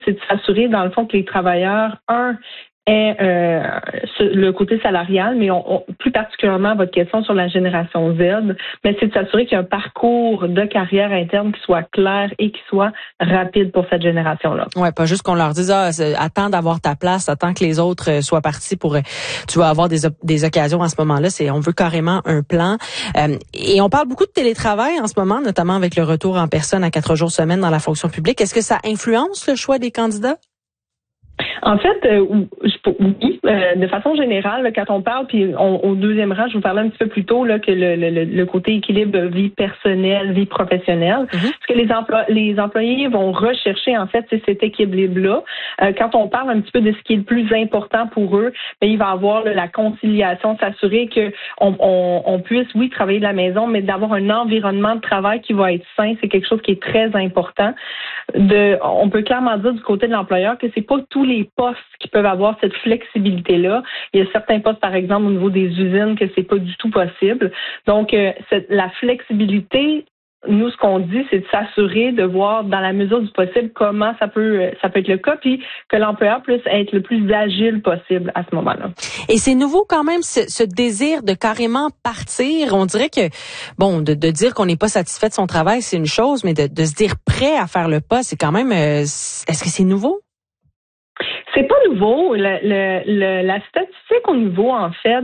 c'est de s'assurer, dans le fond, que les travailleurs, est le côté salarial, mais plus particulièrement votre question sur la génération Z, mais c'est de s'assurer qu'il y a un parcours de carrière interne qui soit clair et qui soit rapide pour cette génération-là. Ouais, pas juste qu'on leur dise attends d'avoir ta place, attends que les autres soient partis pour tu vas avoir des occasions à ce moment-là. On veut carrément un plan. Et on parle beaucoup de télétravail en ce moment, notamment avec le retour en personne à 4 jours semaine dans la fonction publique. Est-ce que ça influence le choix des candidats? En fait, oui, de façon générale, là, quand on parle, puis au deuxième rang, je vous parlais un petit peu plus tôt là, que le côté équilibre vie personnelle, vie professionnelle. Ce que les employés vont rechercher, en fait, c'est cet équilibre-là. Quand on parle un petit peu de ce qui est le plus important pour eux, bien, il va y avoir là, la conciliation, s'assurer que on puisse, oui, travailler de la maison, mais d'avoir un environnement de travail qui va être sain, c'est quelque chose qui est très important. On peut clairement dire du côté de l'employeur que c'est pas tous les postes qui peuvent avoir cette flexibilité-là. Il y a certains postes, par exemple, au niveau des usines, que c'est pas du tout possible. Donc, la flexibilité, nous, ce qu'on dit, c'est de s'assurer de voir, dans la mesure du possible, comment ça peut être le cas, puis que l'employeur puisse être le plus agile possible à ce moment-là. Et c'est nouveau quand même, ce désir de carrément partir. On dirait que, bon, de dire qu'on n'est pas satisfait de son travail, c'est une chose, mais de se dire prêt à faire le pas, c'est quand même... est-ce que c'est nouveau? C'est pas nouveau. La statistique au niveau, en fait,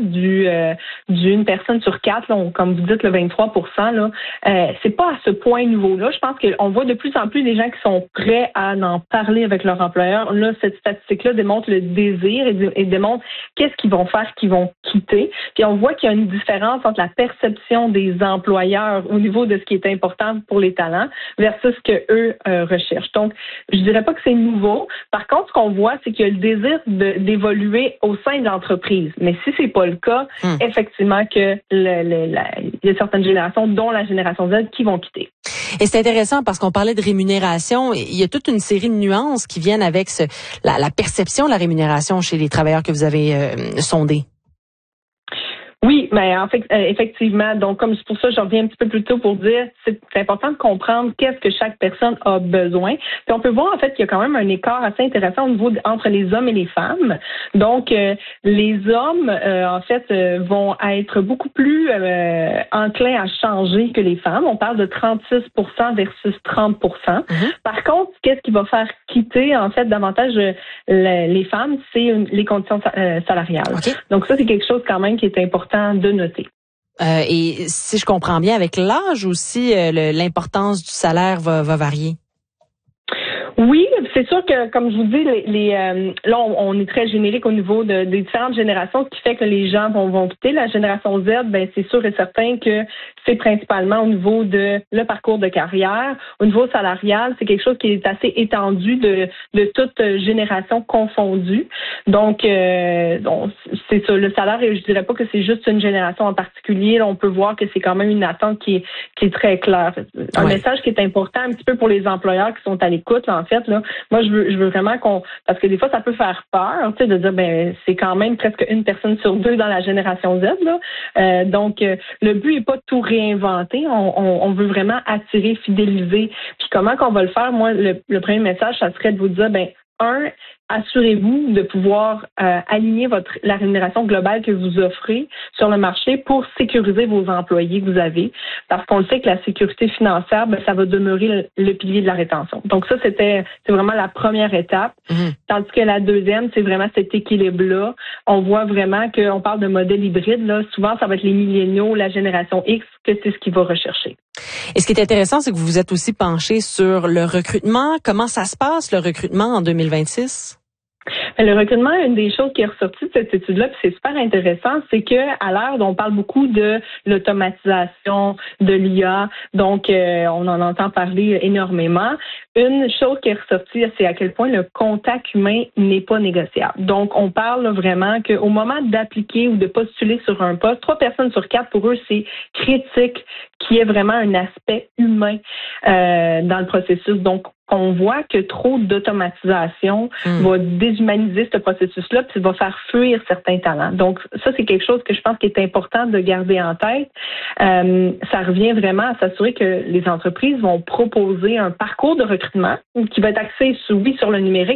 d'une personne sur 4, là, comme vous dites, le 23%, là, c'est pas à ce point nouveau-là. Je pense qu'on voit de plus en plus des gens qui sont prêts à en parler avec leur employeur. Là, cette statistique-là démontre le désir et démontre qu'est-ce qu'ils vont faire, qu'ils vont quitter. Puis on voit qu'il y a une différence entre la perception des employeurs au niveau de ce qui est important pour les talents versus ce que eux recherchent. Donc, je dirais pas que c'est nouveau. Par contre, ce qu'on voit, c'est qu'il y a le désir d'évoluer au sein de l'entreprise. Mais si c'est pas le cas, effectivement que il y a certaines générations, dont la génération Z, qui vont quitter. Et c'est intéressant parce qu'on parlait de rémunération. Il y a toute une série de nuances qui viennent avec la perception de la rémunération chez les travailleurs que vous avez sondés. Oui, mais en fait, effectivement, donc comme c'est pour ça que je reviens un petit peu plus tôt pour dire, c'est important de comprendre qu'est-ce que chaque personne a besoin. Puis on peut voir en fait qu'il y a quand même un écart assez intéressant au niveau entre les hommes et les femmes. Donc les hommes en fait vont être beaucoup plus enclins à changer que les femmes. On parle de 36% versus 30%. Par contre, qu'est-ce qui va faire quitter en fait davantage les femmes, c'est les conditions salariales. Okay. Donc ça c'est quelque chose quand même qui est important de noter. Et si je comprends bien, avec l'âge aussi, l'importance du salaire va varier. Oui, c'est sûr que, comme je vous dis, là, on est très générique au niveau des différentes générations, ce qui fait que les gens vont quitter. La génération Z, ben c'est sûr et certain que c'est principalement au niveau de le parcours de carrière. Au niveau salarial, c'est quelque chose qui est assez étendu de toute génération confondue. Donc c'est ça, le salaire, je dirais pas que c'est juste une génération en particulier. Là, on peut voir que c'est quand même une attente qui est très claire. Un message qui est important un petit peu pour les employeurs qui sont à l'écoute, là, en fait, là, moi, je veux vraiment parce que des fois, ça peut faire peur, tu sais, de dire, ben, c'est quand même presque une personne sur 2 dans la génération Z, là. Donc, le but est pas de tout réinventer. On veut vraiment attirer, fidéliser. Puis comment qu'on va le faire? Moi, le premier message, ça serait de vous dire, ben, assurez-vous de pouvoir aligner la rémunération globale que vous offrez sur le marché pour sécuriser vos employés que vous avez. Parce qu'on le sait que la sécurité financière, ben, ça va demeurer le pilier de la rétention. Donc ça, c'est vraiment la première étape. Tandis que la deuxième, c'est vraiment cet équilibre-là. On voit vraiment qu'on parle de modèle hybride. Là. Souvent, ça va être les milléniaux, la génération X, que c'est ce qu'ils vont rechercher. Et ce qui est intéressant, c'est que vous vous êtes aussi penché sur le recrutement. Comment ça se passe, le recrutement en 2026? Le recrutement, une des choses qui est ressortie de cette étude-là, puis c'est super intéressant, c'est que à l'heure dont on parle beaucoup de l'automatisation, de l'IA, donc on en entend parler énormément. Une chose qui est ressortie, c'est à quel point le contact humain n'est pas négociable. Donc, on parle là, vraiment qu'au moment d'appliquer ou de postuler sur un poste, 3 personnes sur 4, pour eux, c'est critique qu'il y ait vraiment un aspect humain dans le processus. Donc, qu'on voit que trop d'automatisation va déshumaniser ce processus-là, puis va faire fuir certains talents. Donc, ça, c'est quelque chose que je pense qu'il est important de garder en tête. Ça revient vraiment à s'assurer que les entreprises vont proposer un parcours de recrutement qui va être axé, oui, sur le numérique,